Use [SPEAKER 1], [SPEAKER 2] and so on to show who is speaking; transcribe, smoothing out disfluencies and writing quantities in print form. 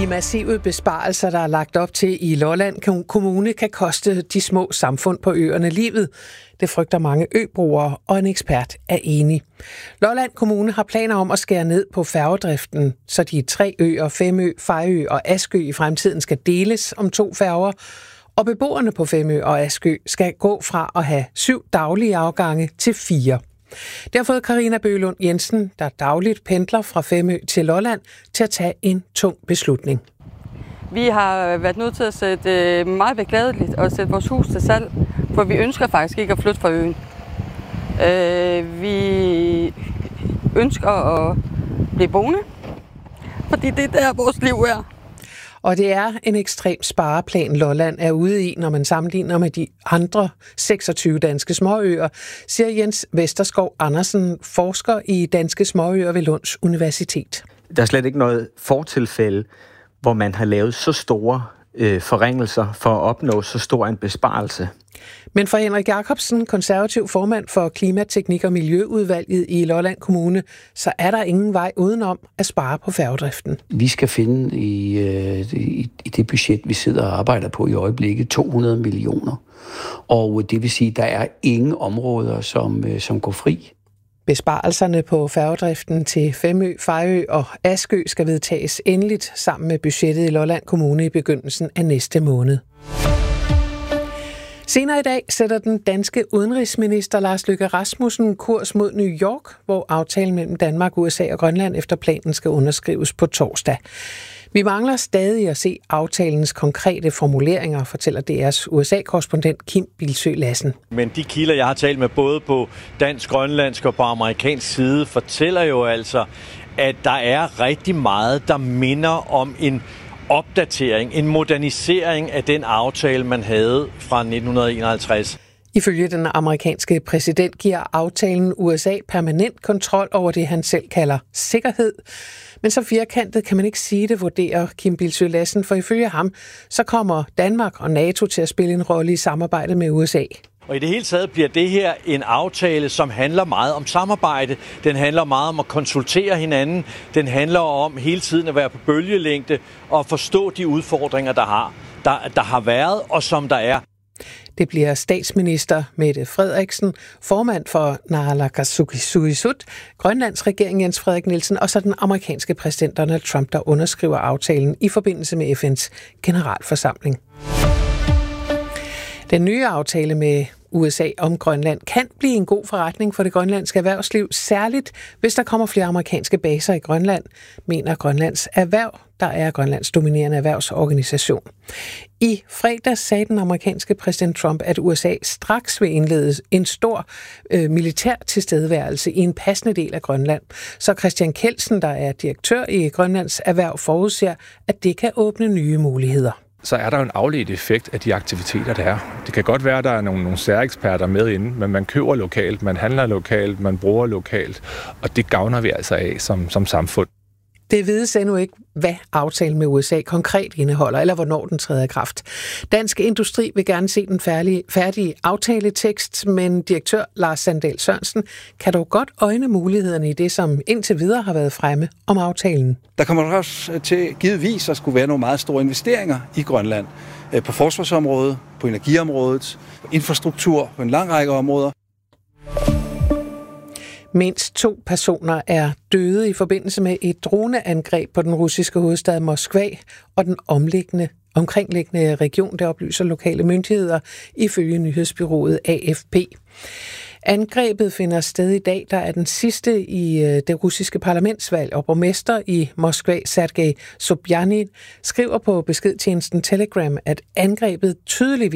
[SPEAKER 1] De massive besparelser, der er lagt op til i Lolland Kommune, kan koste de små samfund på øerne livet. Det frygter mange øbrugere, og en ekspert er enig. Lolland Kommune har planer om at skære ned på færgedriften, så de 3 øer, Femø, Fejø og Askø i fremtiden skal deles om 2 færger. Og beboerne på Femø og Askø skal gå fra at have 7 daglige afgange til 4. Det har fået Karina Bøgelund Jensen, der dagligt pendler fra Femø til Lolland, til at tage en tung beslutning.
[SPEAKER 2] Vi har været nødt til at sætte meget beklageligt og sætte vores hus til salg, for vi ønsker faktisk ikke at flytte fra øen. Vi ønsker at blive boende, fordi det er der, vores liv er.
[SPEAKER 1] Og det er en ekstrem spareplan, Lolland er ude i, når man sammenligner med de andre 26 danske småøer, siger Jens Vesterskov Andersen, forsker i danske småøer ved Lunds Universitet.
[SPEAKER 3] Der er slet ikke noget fortilfælde, hvor man har lavet så store forringelser for at opnå så stor en besparelse.
[SPEAKER 1] Men for Henrik Jacobsen, konservativ formand for Klimateknik- og Miljøudvalget i Lolland Kommune, så er der ingen vej udenom at spare på færgedriften.
[SPEAKER 4] Vi skal finde i det budget, vi sidder og arbejder på i øjeblikket, 200 millioner. Og det vil sige, at der er ingen områder, som går fri.
[SPEAKER 1] Besparelserne på færgedriften til Femø, Fejø og Askø skal vedtages endeligt sammen med budgettet i Lolland Kommune i begyndelsen af næste måned. Senere i dag sætter den danske udenrigsminister Lars Løkke Rasmussen kurs mod New York, hvor aftalen mellem Danmark, USA og Grønland efter planen skal underskrives på torsdag. Vi mangler stadig at se aftalens konkrete formuleringer, fortæller DR's USA-korrespondent Kim Bildsøe Lassen.
[SPEAKER 5] Men de kilder, jeg har talt med både på dansk, grønlandsk og på amerikansk side, fortæller jo altså, at der er rigtig meget, der minder om en opdatering, en modernisering af den aftale, man havde fra 1951.
[SPEAKER 1] Ifølge den amerikanske præsident giver aftalen USA permanent kontrol over det, han selv kalder sikkerhed. Men så firkantet kan man ikke sige det, vurderer Kim Bildsøe Lassen, for ifølge ham, så kommer Danmark og NATO til at spille en rolle i samarbejde med USA.
[SPEAKER 5] Og i det hele taget bliver det her en aftale, som handler meget om samarbejde. Den handler meget om at konsultere hinanden. Den handler om hele tiden at være på bølgelængde og forstå de udfordringer, der har været og som der er.
[SPEAKER 1] Det bliver statsminister Mette Frederiksen, formand for Naalakkersuisut, Grønlands regering Jens Frederik Nielsen og så den amerikanske præsident Donald Trump, der underskriver aftalen i forbindelse med FN's generalforsamling. Den nye aftale med USA om Grønland kan blive en god forretning for det grønlandske erhvervsliv, særligt hvis der kommer flere amerikanske baser i Grønland, mener Grønlands Erhverv, der er Grønlands dominerende erhvervsorganisation. I fredags sagde den amerikanske præsident Trump, at USA straks vil indlede en stor militær tilstedeværelse i en passende del af Grønland. Så Christian Kelsen, der er direktør i Grønlands Erhverv, forudser, at det kan åbne nye muligheder.
[SPEAKER 6] Så er der jo en afledt effekt af de aktiviteter, der er. Det kan godt være, at der er nogle særeksperter med inde, men man køber lokalt, man handler lokalt, man bruger lokalt, og det gavner vi altså af som samfund.
[SPEAKER 1] Det vides endnu ikke, hvad aftalen med USA konkret indeholder, eller hvornår den træder i kraft. Dansk Industri vil gerne se den færdige aftaletekst, men direktør Lars Sandahl Sørensen kan dog godt øjne mulighederne i det, som indtil videre har været fremme om aftalen.
[SPEAKER 7] Der kommer også til givetvis at skulle være nogle meget store investeringer i Grønland. På forsvarsområdet, på energiområdet, på infrastruktur, på en lang række områder.
[SPEAKER 1] Mindst 2 personer er døde i forbindelse med et droneangreb på den russiske hovedstad Moskva og den omkringliggende region, der oplyser lokale myndigheder ifølge nyhedsbureauet AFP. Angrebet finder sted i dag, der er den sidste i det russiske parlamentsvalg, og borgmester i Moskva, Sergej Sobjanin, skriver på beskedtjenesten Telegram, at angrebet tydeligvis